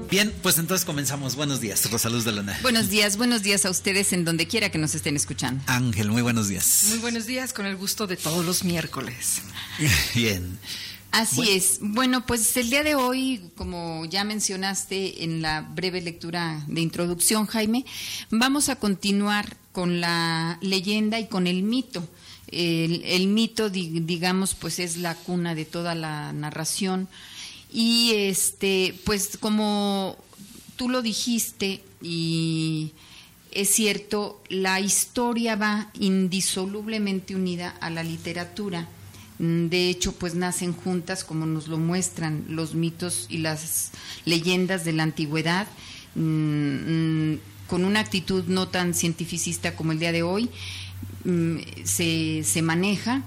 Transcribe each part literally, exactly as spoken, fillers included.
Bien, pues entonces comenzamos. Buenos días, Rosaluz de Luna. Buenos días, buenos días a ustedes en donde quiera que nos estén escuchando. Ángel, muy buenos días. Muy buenos días, con el gusto de todos los miércoles. Bien. Así bueno. es. Bueno, pues el día de hoy, como ya mencionaste en la breve lectura de introducción, Jaime, vamos a continuar con la leyenda y con el mito. El, el mito, digamos, pues es la cuna de toda la narración. Y este, pues como tú lo dijiste, y es cierto, la historia va indisolublemente unida a la literatura. De hecho, pues nacen juntas, como nos lo muestran los mitos y las leyendas de la antigüedad, mmm, con una actitud no tan cientificista como el día de hoy, mmm, se, se maneja.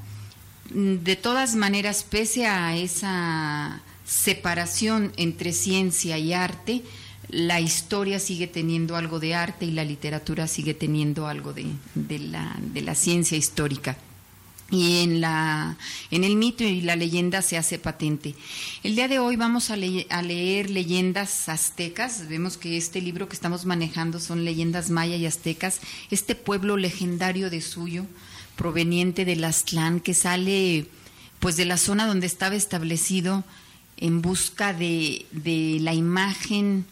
De todas maneras, pese a esa separación entre ciencia y arte, la historia sigue teniendo algo de arte y la literatura sigue teniendo algo de, de, la, de la ciencia histórica. Y en, la, en el mito y la leyenda se hace patente. El día de hoy vamos a, le, a leer leyendas aztecas. Vemos que este libro que estamos manejando son leyendas maya y aztecas. Este pueblo legendario de Suyo, proveniente de Aztlán, que sale pues de la zona donde estaba establecido en busca de, de la imagen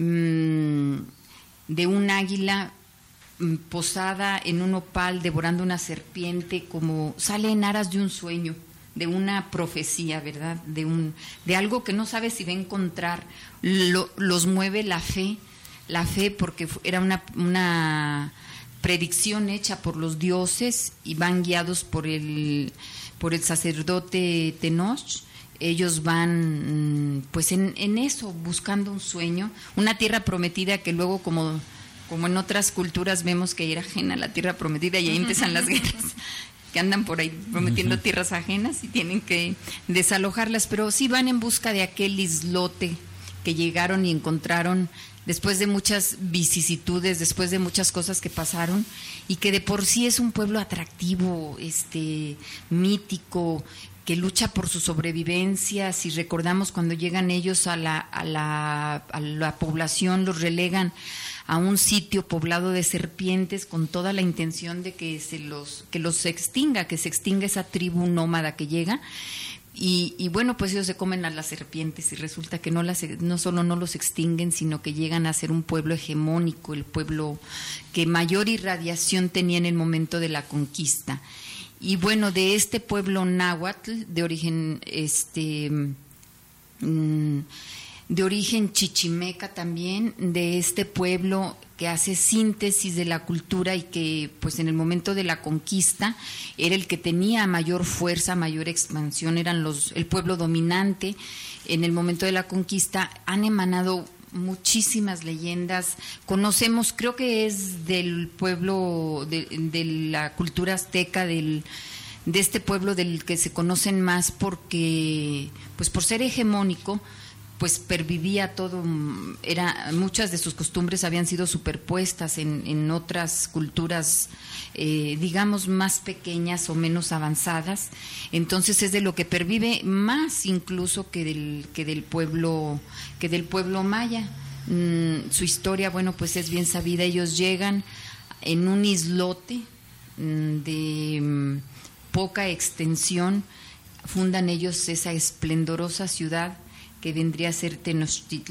mmm, de un águila mmm, posada en un opal devorando una serpiente, como sale en aras de un sueño, de una profecía, ¿verdad? De, un, de algo que no sabe si va a encontrar. Lo, los mueve la fe, la fe porque era una, una predicción hecha por los dioses y van guiados por el, por el sacerdote Tenoch. Ellos van pues en, en eso, buscando un sueño, una tierra prometida que luego como, como en otras culturas vemos que era ajena a la tierra prometida y ahí empiezan las guerras, que andan por ahí prometiendo uh-huh. tierras ajenas y tienen que desalojarlas, pero sí van en busca de aquel islote que llegaron y encontraron después de muchas vicisitudes, después de muchas cosas que pasaron, y que de por sí es un pueblo atractivo, este, mítico, que lucha por su sobrevivencia. Si recordamos cuando llegan ellos a la, a la, a la población, los relegan a un sitio poblado de serpientes con toda la intención de que se los, que los extinga, que se extinga esa tribu nómada que llega. Y, y bueno, pues ellos se comen a las serpientes y resulta que no, las, no solo no los extinguen, sino que llegan a ser un pueblo hegemónico, el pueblo que mayor irradiación tenía en el momento de la conquista. Y bueno, de este pueblo náhuatl, de origen este de origen chichimeca también, de este pueblo que hace síntesis de la cultura y que pues en el momento de la conquista era el que tenía mayor fuerza, mayor expansión, eran los el pueblo dominante. En el momento de la conquista han emanado muchísimas leyendas. Conocemos, creo que es del pueblo de, de la cultura azteca, del de este pueblo del que se conocen más porque pues por ser hegemónico, pues pervivía todo, era muchas de sus costumbres habían sido superpuestas en, en otras culturas eh, digamos más pequeñas o menos avanzadas. Entonces es de lo que pervive más incluso que del que del pueblo que del pueblo maya. Mm, su historia, bueno, pues es bien sabida. Ellos llegan en un islote mm, de mm, poca extensión, fundan ellos esa esplendorosa ciudad que vendría a ser Tenochtitlan.